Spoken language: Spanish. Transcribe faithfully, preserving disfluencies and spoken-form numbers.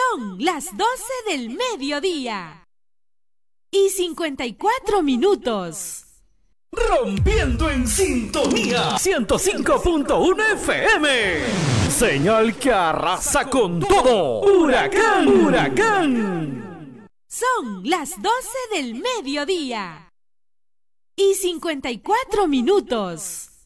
Son las doce del mediodía y cincuenta y cuatro minutos. Rompiendo en sintonía ciento cinco punto uno F M. Señal que arrasa con todo. Huracán, huracán. Son las doce del mediodía y cincuenta y cuatro minutos.